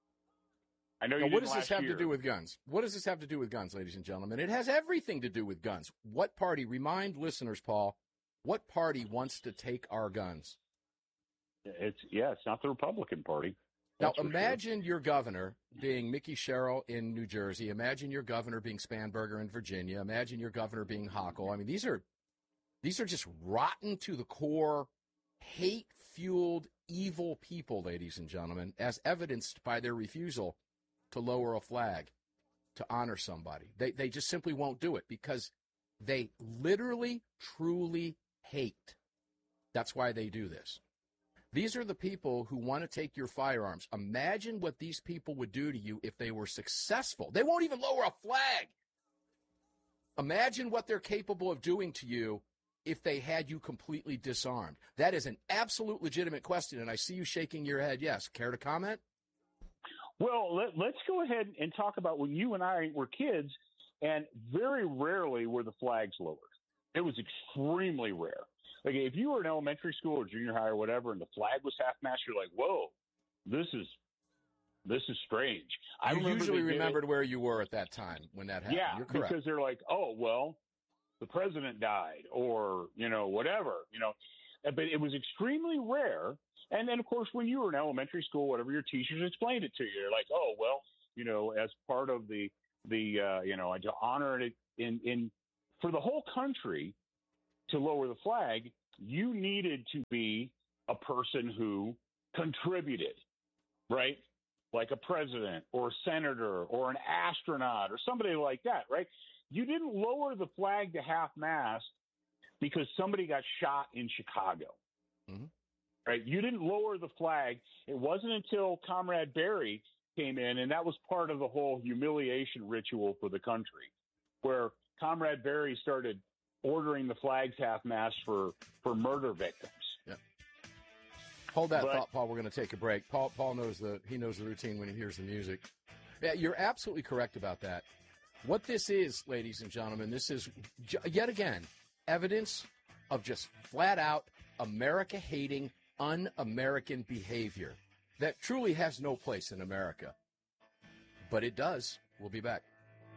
I know you Now, didn't what does this last have year. to do with guns? What does this have to do with guns, ladies and gentlemen? It has everything to do with guns. What party, remind listeners, Paul, what party wants to take our guns? It's yeah, it's not the Republican Party. Now, That's for sure. imagine your governor being Mickey Sherrill in New Jersey. Imagine your governor being Spanberger in Virginia. Imagine your governor being Hochul. I mean, these are these are just rotten to the core, hate-fueled, evil people, ladies and gentlemen, as evidenced by their refusal to lower a flag, to honor somebody. They they just simply won't do it because they literally, truly hate. That's why they do this. These are the people who want to take your firearms. Imagine what these people would do to you if they were successful. They won't even lower a flag. Imagine what they're capable of doing to you if they had you completely disarmed. That is an absolute legitimate question, and I see you shaking your head yes. Care to comment? Well, let, let's go ahead and talk about when you and I were kids, and very rarely were the flags lowered. It was extremely rare. Like if you were in elementary school or junior high or whatever, and the flag was half-mast, you're like, whoa, this is this is strange. I You remember usually they did remembered it- where you were at that time when that happened. Yeah, You're correct. because they're like, oh, well, the president died or, you know, whatever, you know. But it was extremely rare. And then, of course, when you were in elementary school, whatever, your teachers explained it to you. You're like, oh, well, you know, as part of the, the uh, you know, to honor it in, in for the whole country to lower the flag, you needed to be a person who contributed, right? Like a president or a senator or an astronaut or somebody like that, right? You didn't lower the flag to half-mast because somebody got shot in Chicago, mm-hmm. right? You didn't lower the flag. It wasn't until Comrade Barry came in, and that was part of the whole humiliation ritual for the country, where Comrade Barry started ordering the flags half-mast for, for murder victims. Yeah. Hold that But- thought, Paul. We're going to take a break. Paul Paul knows the he knows the routine when he hears the music. Yeah, you're absolutely correct about that. What this is, ladies and gentlemen, this is j- yet again evidence of just flat out America-hating, un-American behavior that truly has no place in America. But it does. We'll be back.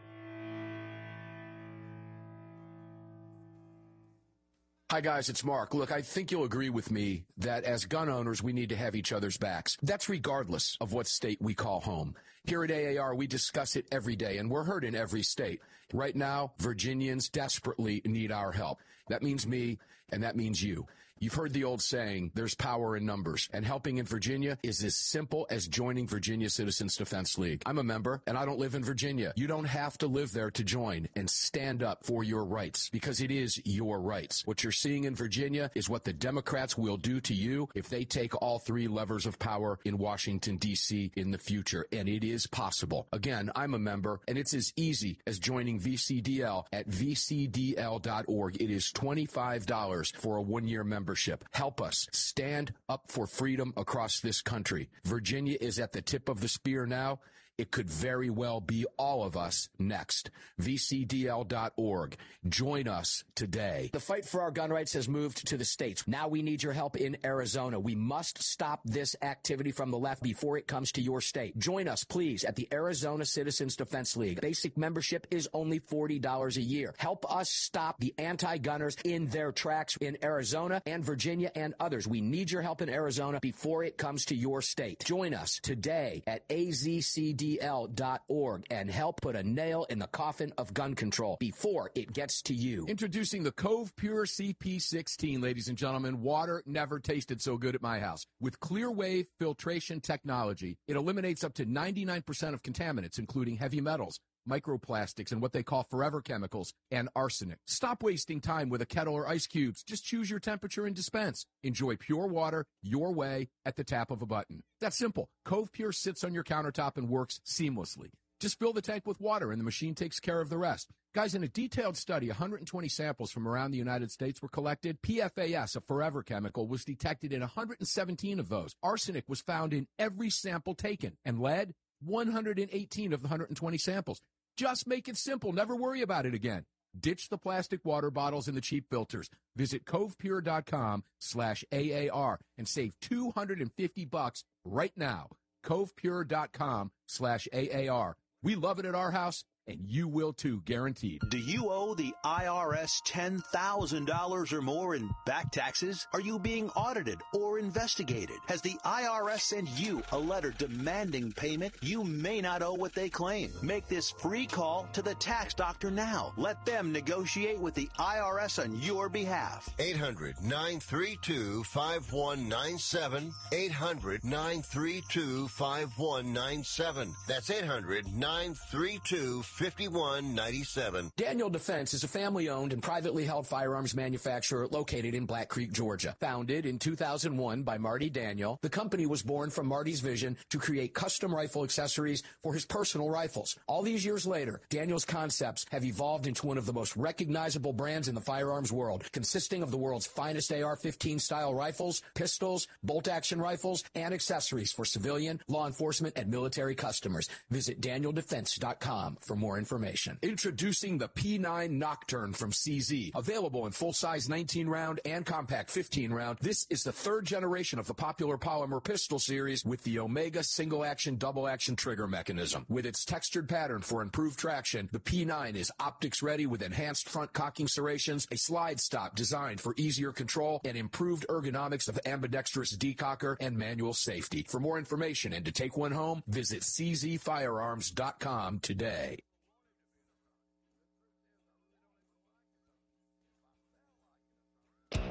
Hi, guys, it's Mark. Look, I think you'll agree with me that as gun owners, we need to have each other's backs. That's regardless of what state we call home. Here at A A R, we discuss it every day, and we're heard in every state. Right now, Virginians desperately need our help. That means me, and that means you. You've heard the old saying, there's power in numbers, and helping in Virginia is as simple as joining Virginia Citizens Defense League. I'm a member, and I don't live in Virginia. You don't have to live there to join and stand up for your rights, because it is your rights. What you're seeing in Virginia is what the Democrats will do to you if they take all three levers of power in Washington, D C in the future, and it is possible. Again, I'm a member, and it's as easy as joining V C D L at v c d l dot org. It is twenty-five dollars for a one-year membership. Help us stand up for freedom across this country. Virginia is at the tip of the spear now. It could very well be all of us next. v c d l dot org. Join us today. The fight for our gun rights has moved to the states. Now we need your help in Arizona. We must stop this activity from the left before it comes to your state. Join us, please, at the Arizona Citizens Defense League. Basic membership is only forty dollars a year. Help us stop the anti-gunners in their tracks in Arizona and Virginia and others. We need your help in Arizona before it comes to your state. Join us today at a z c d l dot org and help put a nail in the coffin of gun control before it gets to you. Introducing the Cove Pure C P sixteen, ladies and gentlemen. Water never tasted so good at my house. With clear wave filtration technology, it eliminates up to ninety-nine percent of contaminants, including heavy metals, microplastics, and what they call forever chemicals, and arsenic. Stop wasting time with a kettle or ice cubes. Just choose your temperature and dispense. Enjoy pure water your way at the tap of a button. That's simple. Cove Pure sits on your countertop and works seamlessly. Just fill the tank with water and the machine takes care of the rest. Guys, in a detailed study, one hundred twenty samples from around the United States were collected. P F A S, a forever chemical, was detected in one hundred seventeen of those. Arsenic was found in every sample taken. And lead, one hundred eighteen of the one hundred twenty samples. Just make it simple. Never worry about it again. Ditch the plastic water bottles and the cheap filters. Visit covepure.com slash AAR and save two hundred fifty bucks right now. covepure.com slash AAR. We love it at our house, and you will too, guaranteed. Do you owe the I R S ten thousand dollars or more in back taxes? Are you being audited or investigated? Has the I R S sent you a letter demanding payment? You may not owe what they claim. Make this free call to the tax doctor now. Let them negotiate with the I R S on your behalf. eight hundred nine three two five one nine seven. eight hundred nine three two five one nine seven. That's eight hundred nine three two five one nine seven. fifty-one ninety-seven. Daniel Defense is a family-owned and privately held firearms manufacturer located in Black Creek, Georgia. Founded in two thousand one by Marty Daniel, the company was born from Marty's vision to create custom rifle accessories for his personal rifles. All these years later, Daniel's concepts have evolved into one of the most recognizable brands in the firearms world, consisting of the world's finest A R fifteen style rifles, pistols, bolt-action rifles, and accessories for civilian, law enforcement, and military customers. Visit daniel defense dot com for more information. Introducing the P nine Nocturne from C Z. Available in full-size nineteen round and compact fifteen round, this is the third generation of the popular polymer pistol series with the Omega single-action, double-action trigger mechanism. With its textured pattern for improved traction, the P nine is optics-ready with enhanced front cocking serrations, a slide stop designed for easier control, and improved ergonomics of ambidextrous decocker and manual safety. For more information and to take one home, visit c z firearms dot com today.